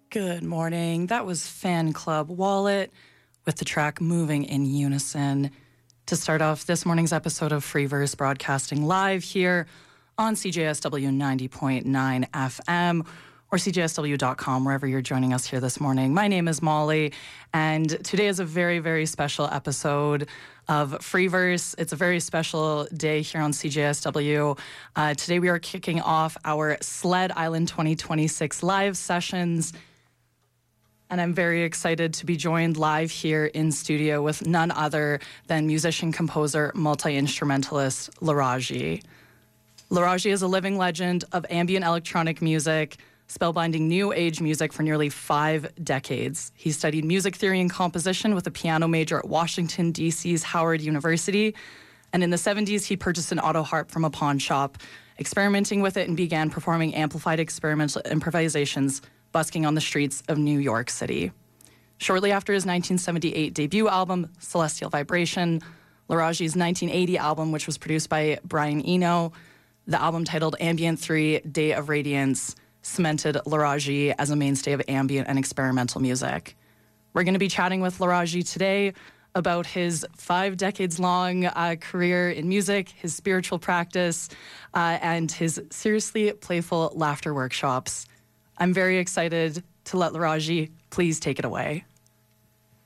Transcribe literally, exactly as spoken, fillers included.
Good morning. That was Fan Club Wallet with the track Moving in Unison to start off this morning's episode of Free Verse, broadcasting live here on C J S W ninety point nine F M or C J S W dot com, wherever you're joining us here this morning. My name is Molly, and today is a very, very special episode of Free Verse. It's a very special day here on C J S W. Uh, today we are kicking off our Sled Island twenty twenty-six live sessions, and I'm very excited to be joined live here in studio with none other than musician, composer, multi-instrumentalist Laraji. Laraji is a living legend of ambient electronic music, spellbinding new age music for nearly five decades. He studied music theory and composition with a piano major at Washington, D C's Howard University. And in the seventies, he purchased an auto harp from a pawn shop, experimenting with it, and began performing amplified experimental improvisations, busking on the streets of New York City. Shortly after his nineteen seventy-eight debut album, Celestial Vibration, Laraji's nineteen eighty album, which was produced by Brian Eno, the album titled Ambient three, Day of Radiance, cemented Laraji as a mainstay of ambient and experimental music. We're going to be chatting with Laraji today about his five decades-long uh, career in music, his spiritual practice, uh, and his seriously playful laughter workshops. I'm very excited to let Laraji please take it away.